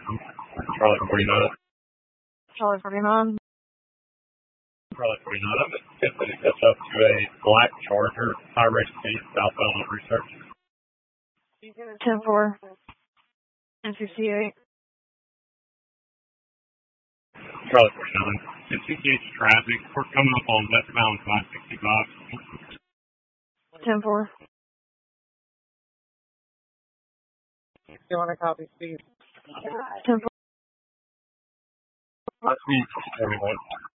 Charlie 49. Charlie 49. Charlie 49. I'm attempting to catch up to a black Charger, high rate speed, southbound on research. 10-4 and 58. Charlie 49. In 68 traffic, we're coming up on westbound 565. 10-4. You want to copy speed? 10-4. Speed 41.